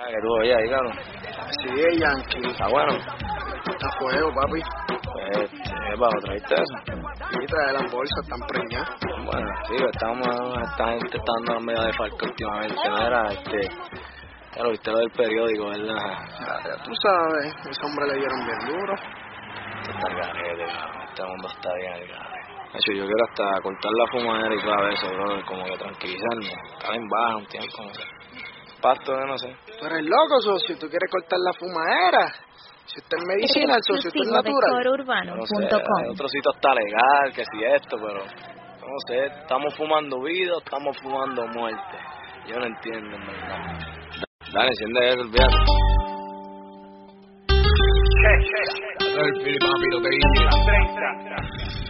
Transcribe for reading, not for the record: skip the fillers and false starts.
Ah, que tú oyes ahí, cabrón. Sí, Yankee. Está bueno. Está fuego, papi. Pues, bajo, ¿traíste eso? Y trae las bolsas, están preñadas. Bueno, sí, esta gente está dando medio de falco últimamente. Mira, ya lo viste lo del periódico, ¿verdad? Ya tú sabes, ese hombre le dieron bien duro. Está el garete, cabrón. Este mundo está bien al garete. De hecho, yo quiero hasta cortar la fumadera y todo eso, bro, como que tranquilizarme. Estar en baja un tiempo, no sé. Pasto, yo no sé. Tú eres loco, socio, tú quieres cortar la fumadera. Si usted es medicinal, socio, esto es natural. No sé, hay otro sitio está legal, que si esto, pero no sé, estamos fumando vida o estamos fumando muerte. Yo no entiendo, en verdad. Dale, enciende eso, olvídate. El papi, lo que dice.